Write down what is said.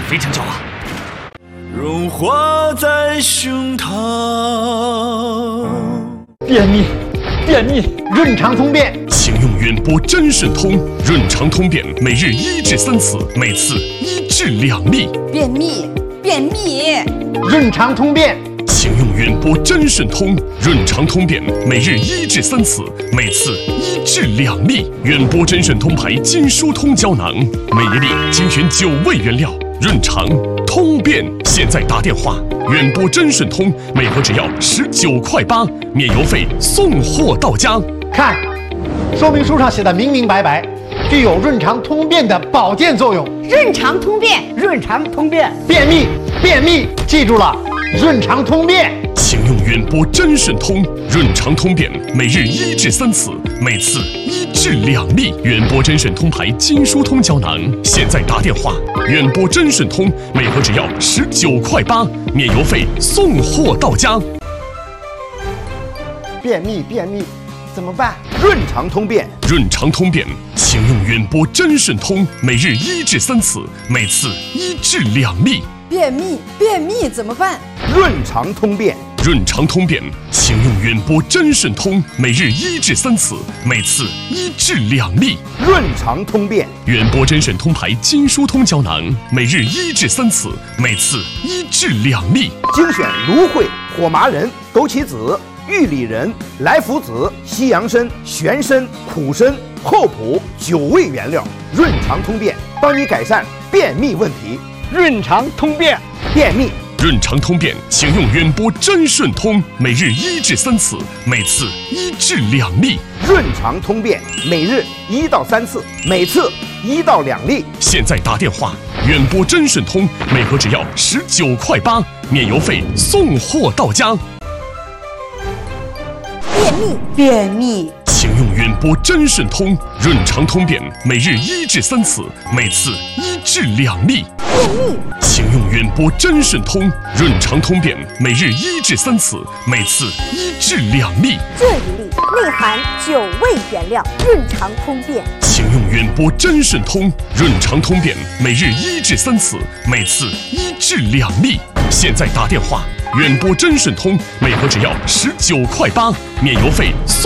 非常狡猾。 融化在胸膛。 便秘，润肠通便， 请用远播真顺通润肠通便，每日1至3次，每次1至2粒。 便秘， 润肠通便， 请用远播真顺通润肠通便，每日1至3次，每次1至2粒。远播真顺通牌筋疏通胶囊，每一粒精选9味原料，润肠通便。现在打电话，远播真顺通每盒只要19.8块，免邮费，送货到家。 看，说明书上写的明明白白，具有润肠通便的保健作用。 润肠通便， 便秘，记住了，润肠通便。 请用远播真顺通润肠通便，每日1至3次，每次1至2粒。远播真顺通牌筋疏通胶囊，现在打电话，远播真顺通每盒只要19.8块，免邮费，送货到家。 便秘怎么办？ 润肠通便， 请用远播真顺通每日1至3次，每次1至2粒。 便秘怎么办？ 润肠通便， 请用远播真顺通每日1至3次，每次1至2粒。 润肠通便， 远播真顺通牌筋疏通胶囊，每日1至3次，每次1至2粒。 精选芦荟、火麻仁、枸杞子、玉里仁、来福子、西洋参、玄参、苦参、厚朴9味原料，润肠通便，帮你改善便秘问题。 润肠通便， 润肠通便，请用远播真顺通每日1至3次，每次1至2粒。 润肠通便，每日1到3次，每次1到2粒。 现在打电话，远播真顺通每盒只要19.8块，免邮费，送货到家。 便秘， 请用远播真顺通润肠通便，每日1至3次，每次1至2粒。请用远播真顺通润肠通便，每日1至3次，每次1至2粒。 这一粒内含9味原料，润肠通便。 请用远播真顺通润肠通便，每日1至3次，每次1至2粒。现在打电话，远播真顺通每盒只要19.8块，免邮费。